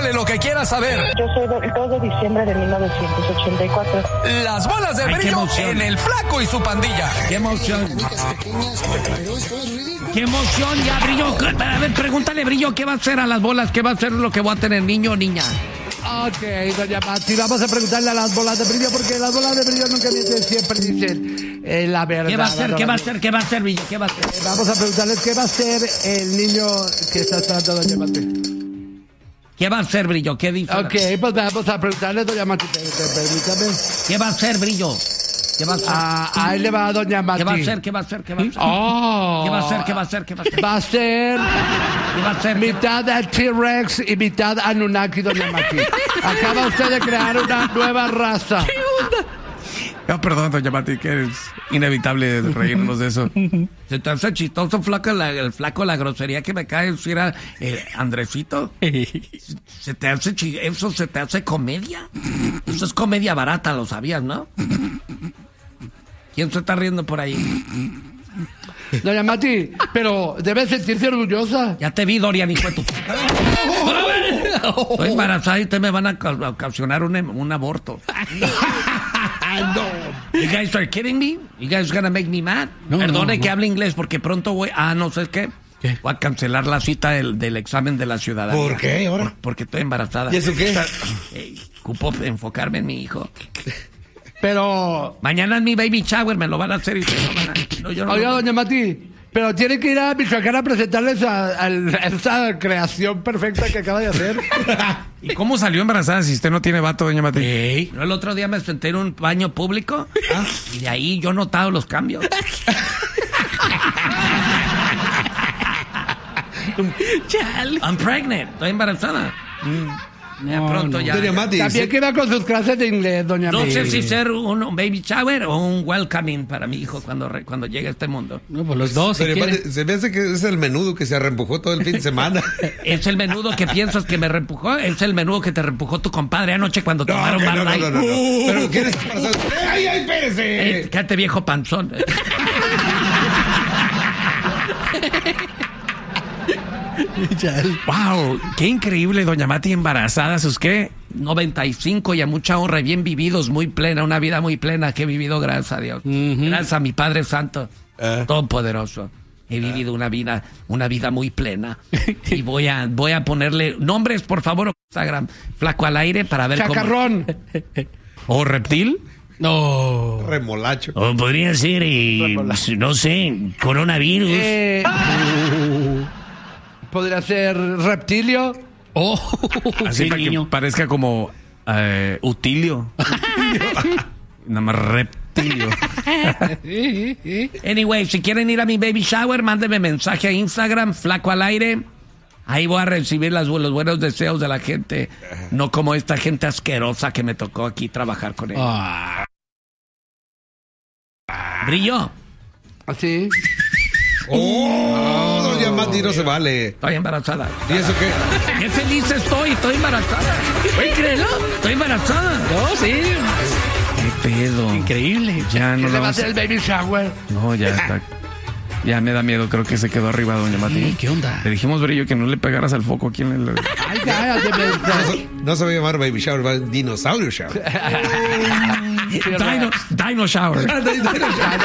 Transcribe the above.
Pregúntale lo que quieras saber. Yo soy del 2 de diciembre de 1984. Las bolas de brillo en el Flaco y su pandilla. ¡Qué emoción! ¡Qué emoción! Ya, Brillo. A ver, pregúntale, Brillo, ¿qué va a hacer a las bolas? ¿Qué va a hacer lo que voy a tener, niño o niña? Ok, doña Mati, vamos a preguntarle a las bolas de brillo, porque las bolas de brillo nunca mienten, siempre dicen la verdad. ¿Qué va a hacer? ¿Qué va a hacer? ¿Qué va a hacer, Brillo? ¿Qué va a hacer? Vamos a preguntarles qué va a hacer el niño que está esperando doña Mati. ¿Qué va a hacer, Brillo? ¿Qué dice? Ok, pues vamos a preguntarle, doña Mati, permítame. ¿Qué va a hacer, Brillo? ¿Qué va a hacer? Ahí le va a doña Mati. ¿Qué va a hacer? ¿Qué va a hacer? ¿Qué va a hacer? Oh. ¿Qué va a hacer? ¿Qué va a hacer? ¿Qué va a hacer? Va a ser ¿Qué va a hacer? mitad T-Rex y mitad Anunnaki, doña Mati. Acaba usted de crear una nueva raza. ¿Qué onda? No, perdón, doña Mati, que es inevitable reírnos de eso. ¿Se te hace chistoso, flaco, el flaco, la grosería que me cae decir a Andresito? ¿Se te hace ¿Eso se te hace comedia? Eso es comedia barata, lo sabías, ¿no? ¿Quién se está riendo por ahí? Doña Mati, pero debe sentirse orgullosa. Ya te vi, Dorian, hijo de tu... Estoy embarazada y ustedes me van a ocasionar un aborto. No. You guys are kidding me? You guys gonna make me mad? Perdone que hable inglés porque pronto voy... no sé qué. Voy a cancelar la cita del examen de la ciudadanía. ¿Por qué ahora? Porque estoy embarazada. ¿Y eso qué? Ocupo enfocarme en mi hijo. Pero... Mañana en mi baby shower me lo van a hacer y Oiga, doña Mati, pero tiene que ir a Michoacán a presentarles a esa creación perfecta que acaba de hacer. ¿Y cómo salió embarazada si usted no tiene vato, doña Mati? ¿No? El otro día me senté en un baño público y de ahí yo he notado los cambios. I'm pregnant. Estoy embarazada. Pronto ya. Doña Mati, También que va con sus clases de inglés, doña Mati. No sé si ser un baby shower o un welcoming para mi hijo cuando llegue a este mundo. No, pues los dos. Doña Mati, se me hace que es el menudo que se arrempujó todo el fin de semana. ¿Es el menudo que piensas que me reempujó? ¿Es el menudo que te reempujó tu compadre anoche cuando tomaron Bud Light? No. Pero ¿quién es embarazado? ¡Ay, espérese! Cállate, viejo panzón. ¡Wow! ¡Qué increíble, doña Mati, embarazada! ¿Sus qué? 95 y a mucha honra, y bien vividos, muy plena, una vida muy plena que he vivido, gracias a Dios. Gracias a mi Padre Santo, Todopoderoso. He vivido una vida muy plena. Y voy a ponerle nombres, por favor, Instagram, Flaco al Aire, para ver Chacarrón. ¿O reptil? No. Remolacho. O podría ser, no sé, coronavirus. Podría ser reptilio. Así sí, para niño. que parezca como utilio. Nada más reptilio. Anyway, si quieren ir a mi baby shower, mándenme mensaje a Instagram, Flaco al Aire. Ahí voy a recibir los buenos deseos de la gente. No como esta gente asquerosa que me tocó aquí trabajar con ella. Brillo. Así. Doña Mati, no se vale. Estoy embarazada. ¿Y eso qué? Qué feliz estoy embarazada. Oye, créelo, estoy embarazada. No, sí. ¿Qué pedo? Increíble. Ya no ¿Quién le lo va a vamos hacer el baby shower? No, ya está. Ya me da miedo, creo que se quedó arriba, doña Mati. ¿Qué onda? Le dijimos, Brillo, que no le pegaras al foco aquí en el... Ay, cállate, No se va a llamar baby shower, va a dinosaurio shower. Dino shower.